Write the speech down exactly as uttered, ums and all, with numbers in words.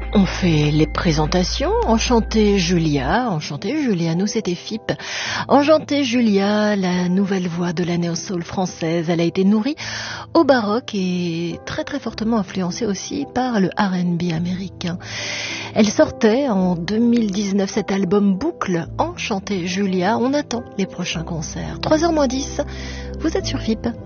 On fait les présentations. Enchantée Julia, enchantée Julia, nous c'était F I P. Enchantée Julia, la nouvelle voix de la néo-soul française. Elle a été nourrie au baroque et très très fortement influencée aussi par le R and B américain. Elle sortait en deux mille dix-neuf cet album Boucle, Enchantée Julia. On attend les prochains concerts. trois heures moins dix, vous êtes sur F I P.